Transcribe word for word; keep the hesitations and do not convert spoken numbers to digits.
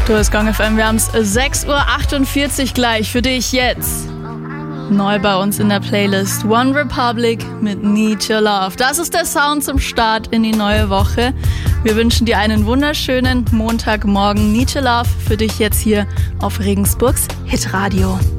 Du hast Gong F M, wir haben es sechs Uhr achtundvierzig gleich für dich jetzt. Neu bei uns in der Playlist One Republic mit Need Your Love. Das ist der Sound zum Start in die neue Woche. Wir wünschen dir einen wunderschönen Montagmorgen. Need Your Love für dich jetzt hier auf Regensburgs Hitradio.